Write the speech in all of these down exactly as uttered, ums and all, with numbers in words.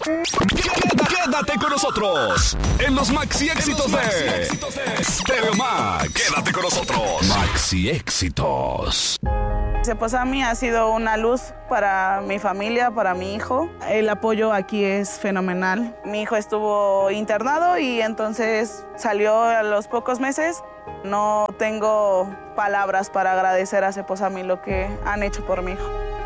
Quédate con nosotros en los Maxi Éxitos de Stereo Max. Quédate con nosotros. Maxi Éxitos. Cepozami ha sido una luz para mi familia, para mi hijo. El apoyo aquí es fenomenal. Mi hijo estuvo internado y entonces salió a los pocos meses. No tengo palabras para agradecer a Cepozami lo que han hecho por mi hijo.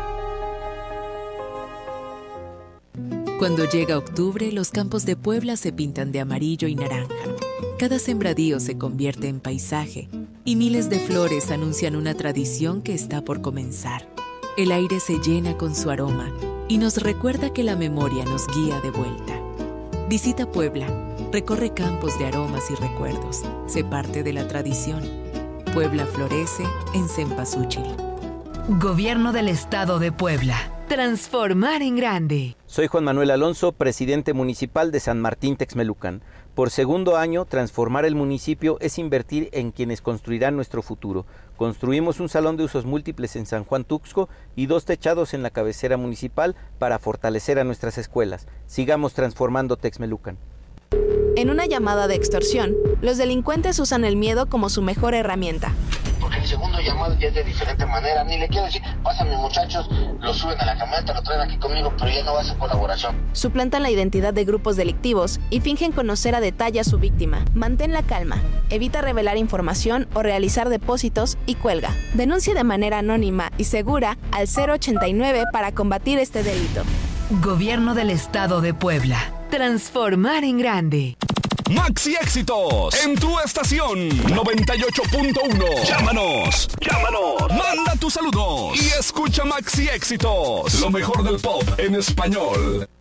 Cuando llega octubre, los campos de Puebla se pintan de amarillo y naranja. Cada sembradío se convierte en paisaje y miles de flores anuncian una tradición que está por comenzar. El aire se llena con su aroma y nos recuerda que la memoria nos guía de vuelta. Visita Puebla, recorre campos de aromas y recuerdos. Sé parte de la tradición. Puebla florece en Cempasúchil. Gobierno del Estado de Puebla. Transformar en grande. Soy Juan Manuel Alonso, presidente municipal de San Martín Texmelucan. Por segundo año, transformar el municipio es invertir en quienes construirán nuestro futuro. Construimos un salón de usos múltiples en San Juan Tuxco y dos techados en la cabecera municipal para fortalecer a nuestras escuelas. Sigamos transformando Texmelucan. En una llamada de extorsión, los delincuentes usan el miedo como su mejor herramienta. Porque el segundo llamado ya es de diferente manera. Ni le quiero decir, pásame muchachos, lo suben a la camioneta, lo traen aquí conmigo, pero ya no va a ser colaboración. Suplantan la identidad de grupos delictivos y fingen conocer a detalle a su víctima. Mantén la calma, evita revelar información o realizar depósitos y cuelga. Denuncia de manera anónima y segura al cero ochenta y nueve para combatir este delito. Gobierno del Estado de Puebla. Transformar en grande. Maxi Éxitos en tu estación noventa y ocho punto uno. Llámanos, llámanos, manda tus saludos y escucha Maxi Éxitos, lo mejor del pop en español.